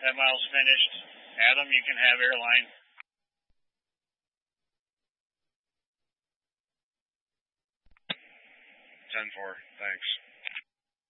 That mile's finished. Adam, you can have airline. 10-4, thanks.